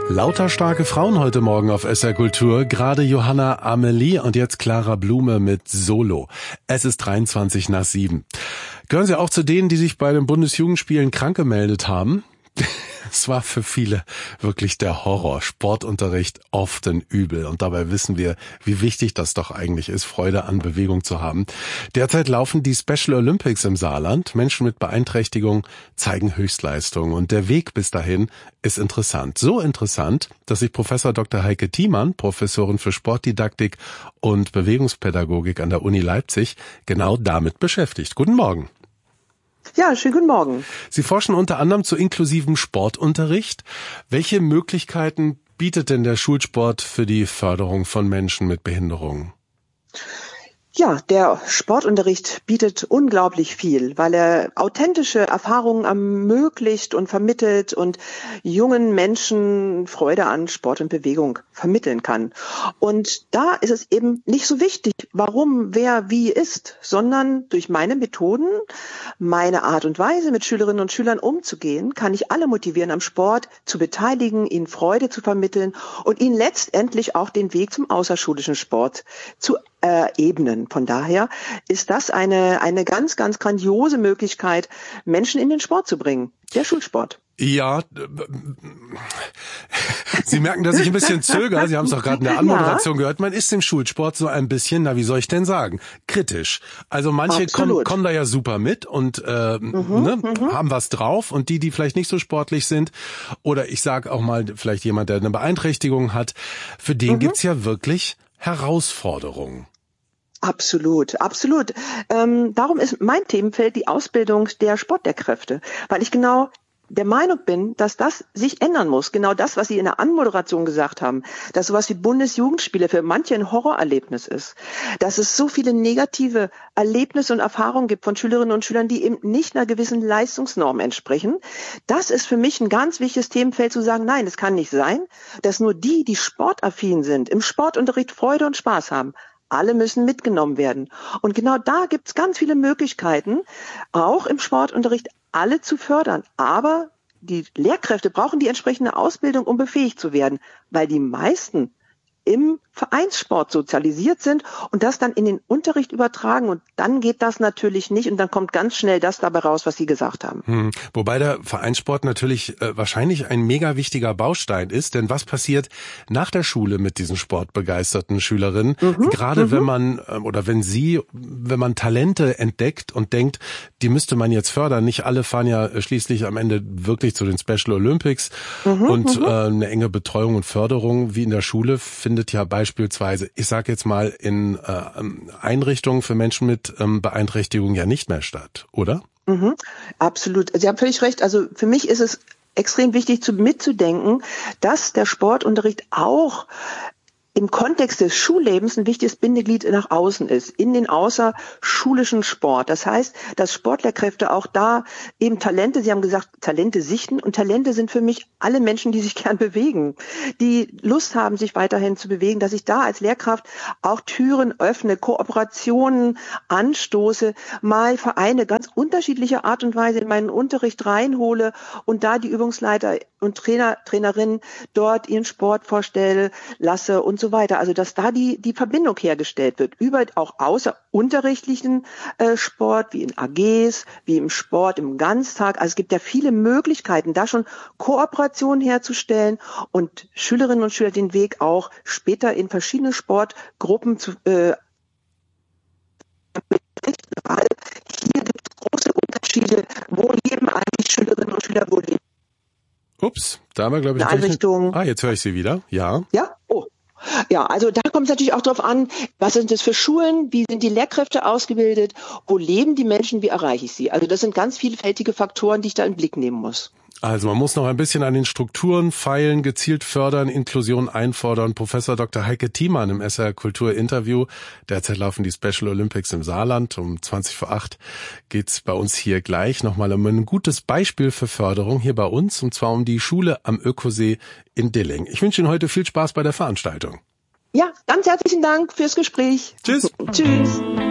Lauter starke Frauen heute Morgen auf SR Kultur. Gerade Johanna Amelie und jetzt Clara Blume mit Solo. Es ist 7:23. Gehören Sie auch zu denen, die sich bei den Bundesjugendspielen krank gemeldet haben? Es war für viele wirklich der Horror. Sportunterricht oft ein Übel. Und dabei wissen wir, wie wichtig das doch eigentlich ist, Freude an Bewegung zu haben. Derzeit laufen die Special Olympics im Saarland. Menschen mit Beeinträchtigung zeigen Höchstleistungen. Und der Weg bis dahin ist interessant. So interessant, dass sich Professor Dr. Heike Thiemann, Professorin für Sportdidaktik und Bewegungspädagogik an der Uni Leipzig, genau damit beschäftigt. Guten Morgen. Ja, schönen guten Morgen. Sie forschen unter anderem zu inklusivem Sportunterricht. Welche Möglichkeiten bietet denn der Schulsport für die Förderung von Menschen mit Behinderungen? Ja, der Sportunterricht bietet unglaublich viel, weil er authentische Erfahrungen ermöglicht und vermittelt und jungen Menschen Freude an Sport und Bewegung vermitteln kann. Und da ist es eben nicht so wichtig, warum, wer, wie ist, sondern durch meine Methoden, meine Art und Weise, mit Schülerinnen und Schülern umzugehen, kann ich alle motivieren, am Sport zu beteiligen, ihnen Freude zu vermitteln und ihnen letztendlich auch den Weg zum außerschulischen Sport zu ebnen. Von daher ist das eine ganz, ganz grandiose Möglichkeit, Menschen in den Sport zu bringen. Der Schulsport. Ja, Sie merken, dass ich ein bisschen zögere. Sie haben es doch gerade in der Anmoderation gehört. Man ist im Schulsport so ein bisschen, wie soll ich denn sagen, kritisch. Also manche kommen da ja super mit und haben was drauf. Und die vielleicht nicht so sportlich sind, oder ich sage auch mal, vielleicht jemand, der eine Beeinträchtigung hat, für den gibt's ja wirklich Herausforderungen. Absolut, absolut. Darum ist mein Themenfeld die Ausbildung der Sportlehrkräfte, weil ich genau der Meinung bin, dass das sich ändern muss. Genau das, was Sie in der Anmoderation gesagt haben, dass sowas wie Bundesjugendspiele für manche ein Horrorerlebnis ist, dass es so viele negative Erlebnisse und Erfahrungen gibt von Schülerinnen und Schülern, die eben nicht einer gewissen Leistungsnorm entsprechen. Das ist für mich ein ganz wichtiges Themenfeld, zu sagen, nein, es kann nicht sein, dass nur die sportaffin sind, im Sportunterricht Freude und Spaß haben. Alle müssen mitgenommen werden. Und genau da gibt es ganz viele Möglichkeiten, auch im Sportunterricht alle zu fördern. Aber die Lehrkräfte brauchen die entsprechende Ausbildung, um befähigt zu werden, weil die meisten im Vereinssport sozialisiert sind und das dann in den Unterricht übertragen. Und dann geht das natürlich nicht und dann kommt ganz schnell das dabei raus, was Sie gesagt haben. Wobei der Vereinssport natürlich wahrscheinlich ein mega wichtiger Baustein ist, denn was passiert nach der Schule mit diesen sportbegeisterten Schülerinnen? Gerade wenn man wenn man Talente entdeckt und denkt, die müsste man jetzt fördern. Nicht alle fahren ja schließlich am Ende wirklich zu den Special Olympics und eine enge Betreuung und Förderung wie in der Schule findet ja beispielsweise, ich sage jetzt mal, in Einrichtungen für Menschen mit Beeinträchtigung ja nicht mehr statt, oder? Absolut. Sie haben völlig recht. Also für mich ist es extrem wichtig mitzudenken, dass der Sportunterricht auch im Kontext des Schullebens ein wichtiges Bindeglied nach außen ist, in den außerschulischen Sport. Das heißt, dass Sportlehrkräfte auch da eben Talente, Sie haben gesagt, Talente sichten, und Talente sind für mich alle Menschen, die sich gern bewegen, die Lust haben, sich weiterhin zu bewegen, dass ich da als Lehrkraft auch Türen öffne, Kooperationen anstoße, mal Vereine ganz unterschiedlicher Art und Weise in meinen Unterricht reinhole und da die Übungsleiter und Trainerinnen dort ihren Sport vorstellen lasse und so weiter. Also dass da die Verbindung hergestellt wird über auch außerunterrichtlichen Sport, wie in AGs, wie im Sport, im Ganztag. Also es gibt ja viele Möglichkeiten, da schon Kooperationen herzustellen und Schülerinnen und Schüler den Weg auch später in verschiedene Sportgruppen zu hier gibt es große Unterschiede, wo leben eigentlich Schülerinnen und Schüler, wo leben. Ups, da haben wir, glaube ich, eine Einrichtung. Jetzt höre ich Sie wieder. Ja. Ja? Oh. Ja, also da kommt es natürlich auch darauf an, was sind das für Schulen, wie sind die Lehrkräfte ausgebildet, wo leben die Menschen, wie erreiche ich sie? Also das sind ganz vielfältige Faktoren, die ich da in den Blick nehmen muss. Also man muss noch ein bisschen an den Strukturen feilen, gezielt fördern, Inklusion einfordern. Professor Dr. Heike Thiemann im SR Kultur Interview. Derzeit laufen die Special Olympics im Saarland. Um 7:20 geht's bei uns hier gleich nochmal um ein gutes Beispiel für Förderung hier bei uns, und zwar um die Schule am Ökosee in Dilling. Ich wünsche Ihnen heute viel Spaß bei der Veranstaltung. Ja, ganz herzlichen Dank fürs Gespräch. Tschüss. Tschüss.